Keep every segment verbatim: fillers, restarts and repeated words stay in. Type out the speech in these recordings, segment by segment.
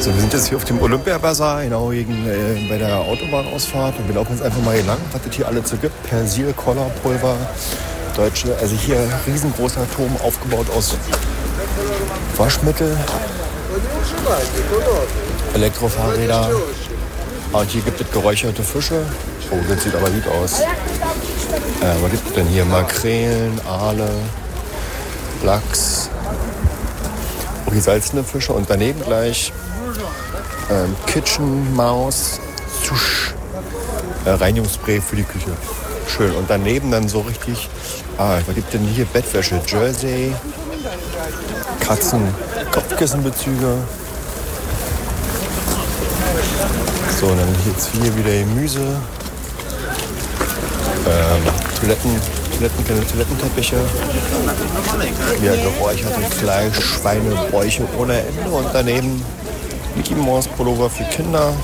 So, wir sind jetzt hier auf dem Olympia-Bazar, genau wegen, äh, bei der Autobahnausfahrt. Und wir laufen jetzt einfach mal hier lang, was es hier alles so gibt. Persil, Colorpulver, deutsche, also hier riesengroßer Turm aufgebaut aus Waschmittel, Elektrofahrräder. Und hier gibt es geräucherte Fische. Oh, das sieht aber gut aus. Äh, was gibt es denn hier? Makrelen, Aale, Lachs. Oh, hier salzene Fische. Und daneben gleich ähm, Kitchen Maus, Sush, äh, Reinigungsspray für die Küche. Schön. Und daneben dann so richtig, ah, was gibt denn hier? Bettwäsche, Jersey, Katzen, Kopfkissenbezüge. So, und dann jetzt hier wieder Gemüse, ähm, Toiletten, Toiletten, kleine Toilettenteppiche, ja, geräuchertes Fleisch, Schweine, Bäuche ohne Ende und daneben Mickey Mouse Pullover für Kinder.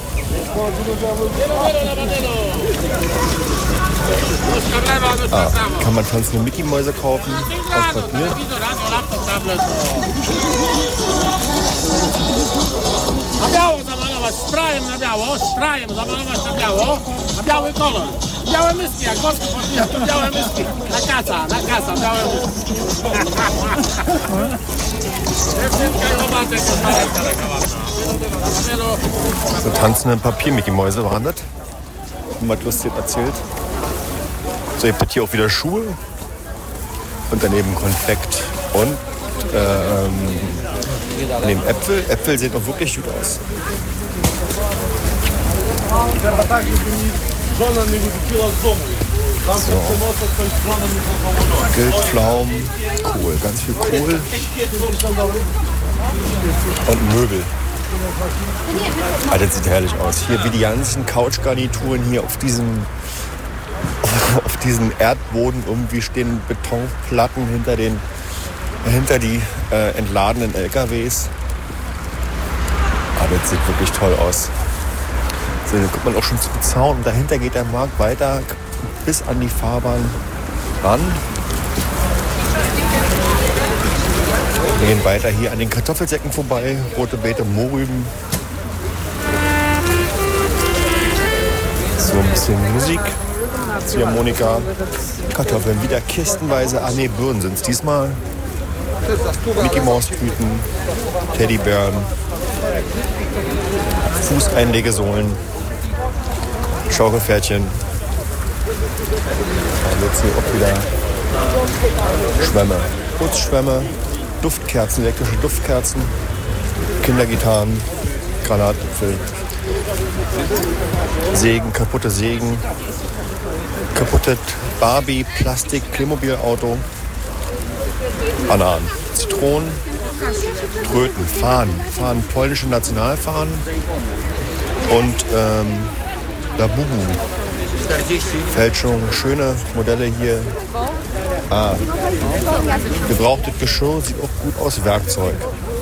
Ah, kann man tanzende Mickey Mäuse kaufen aus Papier. Na biało zamalować sprayem na biało, sprayem zamalować na biało, na biały kolor. Białe myski, jak wosku podbija, to białe myski. Na kasa, na kasa, białe myski. Dziewczynka i robatek, to starenka taka ładna. So tanzende Papier-Mickey-Mäuse waren das. Mal lustig erzählt. So, ihr habt hier auch wieder Schuhe. Und daneben Konfekt. Und ähm, neben Äpfel. Äpfel sehen auch wirklich gut aus. So. Wildpflaumen, Kohl, ganz viel Kohl. Und Möbel. Ah, das sieht herrlich aus. Hier wie die ganzen Couchgarnituren hier auf diesem, auf diesem Erdboden. Irgendwie stehen Betonplatten hinter, den, hinter die äh, entladenen L K Ws. Ah, das sieht wirklich toll aus. So, dann kommt man auch schon zum Zaun und dahinter geht der Markt weiter bis an die Fahrbahn ran. Wir gehen weiter hier an den Kartoffelsäcken vorbei, rote Beete, Mohrrüben. So ein bisschen Musik, Ziehharmonika, Kartoffeln, wieder kistenweise. Ah ne, Birnen sind es diesmal. Mickey Maus Tüten, Teddybären, Fußeinlegesohlen, Schaukelpferdchen. Und jetzt hier auch wieder Schwämme, Putzschwämme, Duftkerzen, elektrische Duftkerzen, Kindergitarren, Granatäpfel, Sägen, kaputte Sägen, kaputte Barbie, Plastik, Playmobil-Auto, Bananen, Zitronen, Tröten, Fahnen, Fahnen, polnische Nationalfahnen und ähm, Labubu. Fälschung, schöne Modelle hier. Ah, gebrauchtes Geschirr, sieht auch gut aus, Werkzeug.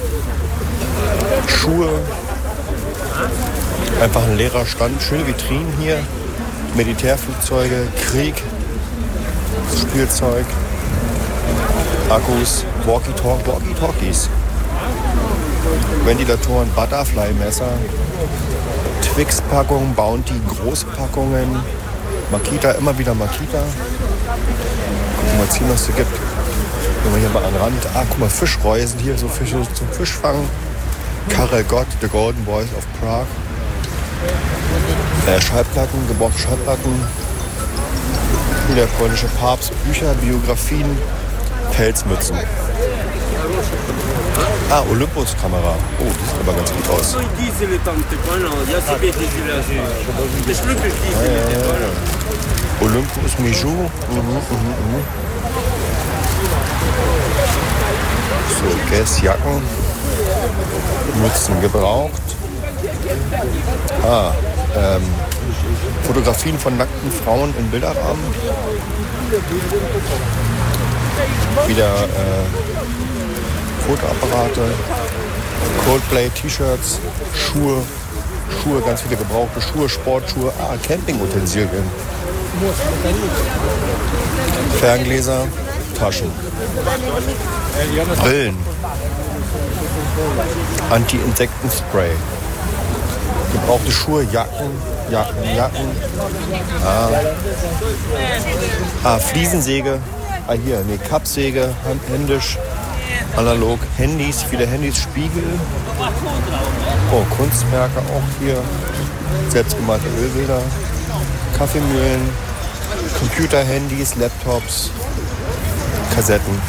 Schuhe, einfach ein leerer Stand, schöne Vitrinen hier, Militärflugzeuge, Krieg, Spielzeug, Akkus, Walkie-Talk, Walkie-Talkies, Ventilatoren, Butterfly-Messer, Twix-Packungen, Bounty, Großpackungen, Makita, immer wieder Makita. Gucken wir jetzt hier, was es hier gibt. Gehen wir hier mal an den Rand. Ah, guck mal, Fischreusen hier, so Fische zum Fischfangen. Karel Gott, The Golden Boys of Prague. Äh, Schallplatten, gebrauchte Schallplatten. Der polnische Papst, Bücher, Biografien, Pelzmützen. Ah, Olympus-Kamera. Oh, die sieht aber ganz gut aus. Ja, ja, ja. Olympus, Mijou. Mhm, mhm, mhm. So, Guess, Jacken. Mützen gebraucht. Ah, ähm, Fotografien von nackten Frauen in Bilderrahmen. Wieder äh, Fotoapparate, Coldplay, T-Shirts, Schuhe, Schuhe, ganz viele gebrauchte Schuhe, Sportschuhe, ah, Campingutensilien, Ferngläser, Taschen, Brillen, Anti-Insektenspray, Gebrauchte Schuhe, Jacken, Jacken, Jacken. Ah, ah Fliesensäge. Ah, hier, nee, Kappsäge, hand- händisch, analog. Handys, viele Handys, Spiegel. Oh, Kunstwerke auch hier. Selbstgemalte Ölbilder. Kaffeemühlen. Computer, Handys, Laptops. Kassetten.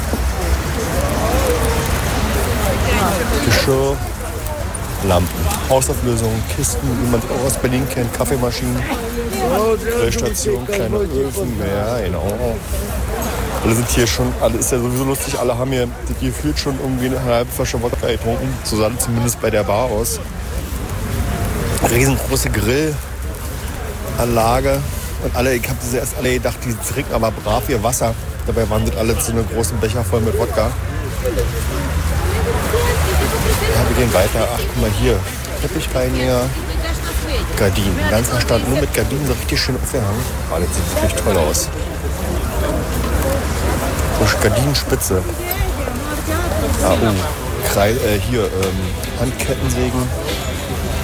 Geschirr. Lampen. Hausauflösung, Kisten, wie man es auch aus Berlin kennt. Kaffeemaschinen. Grillstation, kleine Öfen. Ja, genau. Alle sind hier schon, alle ist ja sowieso lustig, alle haben hier gefühlt schon irgendwie eine halbe Flasche Wodka getrunken. So sah das zumindest bei der Bar aus. Riesengroße Grillanlage. Und alle, ich habe diese erst alle gedacht, die trinken aber brav ihr Wasser. Dabei waren das alle zu einem großen Becher voll mit Wodka. Ja, wir gehen weiter. Ach, guck mal hier. Teppichreiniger. Gardinen. Den ganzen Stand nur mit Gardinen, so richtig schön aufgehangen. Oh, das sieht wirklich toll aus. So Gardinenspitze. Ah, oh. Krei äh, hier, ähm, Handkettensägen.